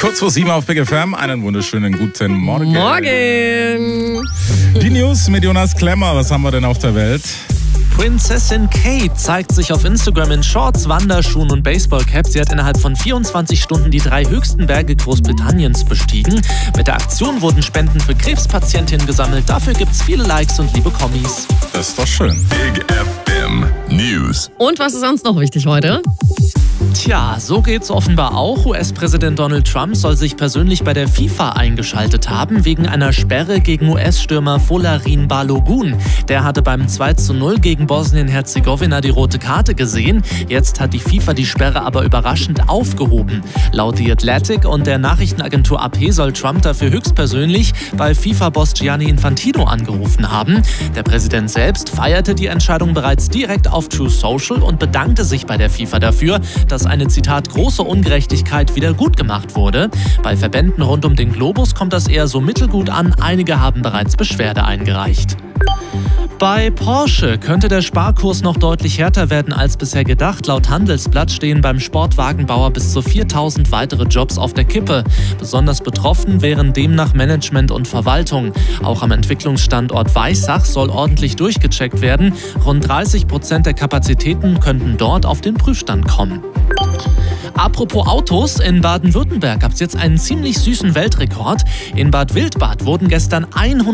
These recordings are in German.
Kurz vor 7 auf Big FM. Einen wunderschönen guten Morgen. Morgen. Die News mit Jonas Klemmer. Was haben wir denn auf der Welt? Prinzessin Kate zeigt sich auf Instagram in Shorts, Wanderschuhen und Baseballcap. Sie hat innerhalb von 24 Stunden die 3 höchsten Berge Großbritanniens bestiegen. Mit der Aktion wurden Spenden für Krebspatientinnen gesammelt. Dafür gibt's viele Likes und liebe Kommis. Das ist doch schön. Big FM News. Und was ist sonst noch wichtig heute? Tja, so geht's offenbar auch. US-Präsident Donald Trump soll sich persönlich bei der FIFA eingeschaltet haben, wegen einer Sperre gegen US-Stürmer Folarin Balogun. Der hatte beim 2:0 gegen Bosnien-Herzegowina die rote Karte gesehen. Jetzt hat die FIFA die Sperre aber überraschend aufgehoben. Laut The Athletic und der Nachrichtenagentur AP soll Trump dafür höchstpersönlich bei FIFA-Boss Gianni Infantino angerufen haben. Der Präsident selbst feierte die Entscheidung bereits direkt auf Truth Social und bedankte sich bei der FIFA dafür, dass eine, Zitat, große Ungerechtigkeit wieder gut gemacht wurde. Bei Verbänden rund um den Globus kommt das eher so mittelgut an. Einige haben bereits Beschwerde eingereicht. Bei Porsche könnte der Sparkurs noch deutlich härter werden als bisher gedacht. Laut Handelsblatt stehen beim Sportwagenbauer bis zu 4.000 weitere Jobs auf der Kippe. Besonders betroffen wären demnach Management und Verwaltung. Auch am Entwicklungsstandort Weissach soll ordentlich durchgecheckt werden. Rund 30% der Kapazitäten könnten dort auf den Prüfstand kommen. Apropos Autos, in Baden-Württemberg gab es jetzt einen ziemlich süßen Weltrekord. In Bad Wildbad wurden gestern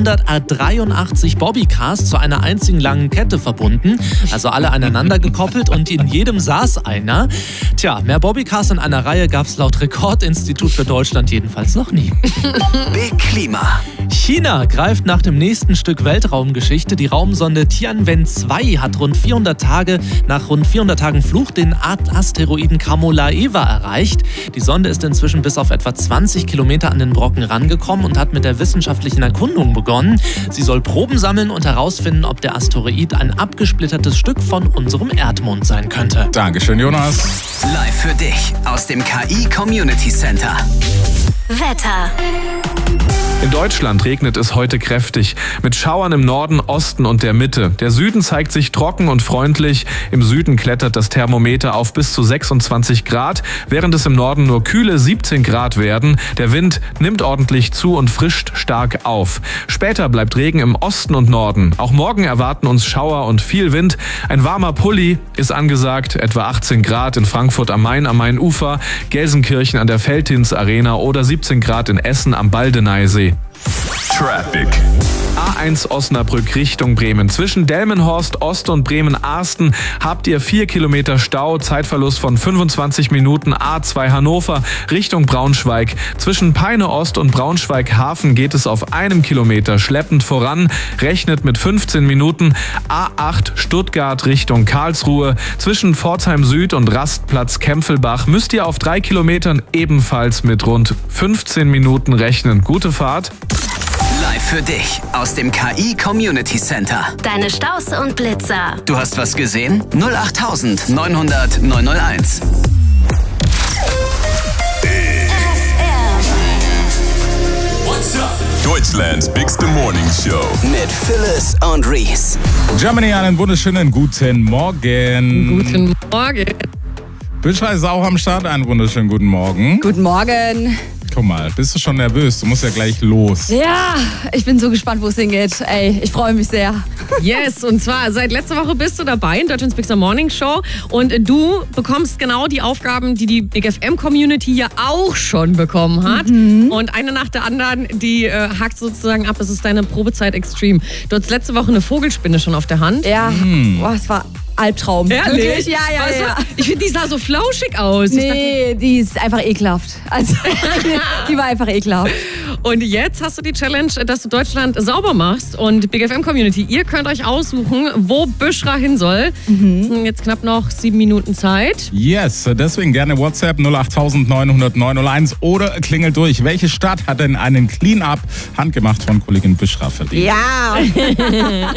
183 Bobbycars zu einer einzigen langen Kette verbunden. Also alle aneinander gekoppelt und in jedem saß einer. Tja, mehr Bobbycars in einer Reihe gab es laut Rekordinstitut für Deutschland jedenfalls noch nie. Big Klima. China greift nach dem nächsten Stück Weltraumgeschichte. Die Raumsonde Tianwen-2 hat nach rund 400 Tagen Flug den Asteroiden Kamolaeva erreicht. Die Sonde ist inzwischen bis auf etwa 20 Kilometer an den Brocken rangekommen und hat mit der wissenschaftlichen Erkundung begonnen. Sie soll Proben sammeln und herausfinden, ob der Asteroid ein abgesplittertes Stück von unserem Erdmond sein könnte. Dankeschön, Jonas. Live für dich aus dem KI Community Center. Wetter. In Deutschland regnet es heute kräftig, mit Schauern im Norden, Osten und der Mitte. Der Süden zeigt sich trocken und freundlich. Im Süden klettert das Thermometer auf bis zu 26 Grad, während es im Norden nur kühle 17 Grad werden. Der Wind nimmt ordentlich zu und frischt stark auf. Später bleibt Regen im Osten und Norden. Auch morgen erwarten uns Schauer und viel Wind. Ein warmer Pulli ist angesagt, etwa 18 Grad in Frankfurt am Main, am Mainufer, Gelsenkirchen an der Veltins Arena oder 17 Grad in Essen am Baldeneysee. Traffic. A1 Osnabrück Richtung Bremen. Zwischen Delmenhorst Ost und Bremen-Arsten habt ihr 4 Kilometer Stau, Zeitverlust von 25 Minuten. A2 Hannover Richtung Braunschweig. Zwischen Peine Ost und Braunschweig Hafen geht es auf 1 Kilometer schleppend voran, rechnet mit 15 Minuten. A8 Stuttgart Richtung Karlsruhe. Zwischen Pforzheim Süd und Rastplatz Kempfelbach müsst ihr auf 3 Kilometern ebenfalls mit rund 15 Minuten rechnen. Gute Fahrt. Live für dich aus dem KI Community Center. Deine Staus und Blitzer. Du hast was gesehen? 08000 900 901. Deutschlands bigste Morning Show. Mit Phyllis und Reese. Germany, einen wunderschönen guten Morgen. Guten Morgen. Büschra ist auch am Start. Einen wunderschönen guten Morgen. Guten Morgen. Guck mal, bist du schon nervös? Du musst ja gleich los. Ja, ich bin so gespannt, wo es hingeht. Ey, ich freue mich sehr. Yes, und zwar seit letzter Woche bist du dabei in Deutschlands Bigster Morning Show und du bekommst genau die Aufgaben, die die Big FM Community ja auch schon bekommen hat. Und eine nach der anderen, die hakt sozusagen ab. Es ist deine Probezeit Extreme. Du hattest letzte Woche eine Vogelspinne schon auf der Hand. Ja, boah, es war Albtraum. Ehrlich? Wirklich? Ja. Ich finde, die sah so flauschig aus. Nee, die ist einfach ekelhaft. Also, die war einfach ekelhaft. Und jetzt hast du die Challenge, dass du Deutschland sauber machst. Und Big FM Community, ihr könnt euch aussuchen, wo Büschra hin soll. Es sind jetzt knapp noch 7 Minuten Zeit. Yes, deswegen gerne WhatsApp 08000 900 901 oder klingelt durch. Welche Stadt hat denn einen Clean-Up handgemacht von Kollegin Büschra verdient? Ja.